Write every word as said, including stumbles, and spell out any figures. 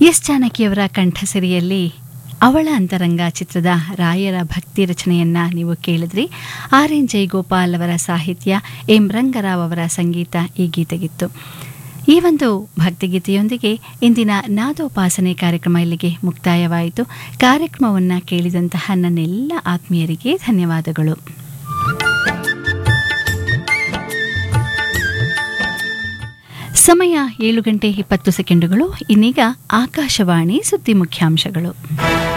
S ಜಾನಕಿಯವರ ಕಂಠಸಿರಿಯಲ್ಲಿ ಅವಳ ಅಂತರಂಗ ಚಿತ್ರದ ರಾಯರ ಭಕ್ತಿ ರಚನೆಯನ್ನ ನೀವು ಕೇಳಿದ್ರಿ. ಆರ್ ಎನ್ ಜಯಗೋಪಾಲ್ ಅವರ ಸಾಹಿತ್ಯ, ಎಂ ರಂಗರಾವ್ ಅವರ ಸಂಗೀತ ಈ ಗೀತೆಗಿತ್ತು. ಈ ಒಂದು ಭಕ್ತಿಗೀತೆಯೊಂದಿಗೆ ಇಂದಿನ ನಾದೋಪಾಸನೆ ಕಾರ್ಯಕ್ರಮ ಇಲ್ಲಿಗೆ ಮುಕ್ತಾಯವಾಯಿತು. ಕಾರ್ಯಕ್ರಮವನ್ನು ಕೇಳಿದಂತಹ ನನ್ನೆಲ್ಲ ಆತ್ಮೀಯರಿಗೆ ಧನ್ಯವಾದಗಳು. ಸಮಯ ಏಳು ಗಂಟೆ ಇಪ್ಪತ್ತು ಸೆಕೆಂಡುಗಳು. ಇನ್ನೀಗ ಆಕಾಶವಾಣಿ ಸುದ್ದಿ ಮುಖ್ಯಾಂಶಗಳು.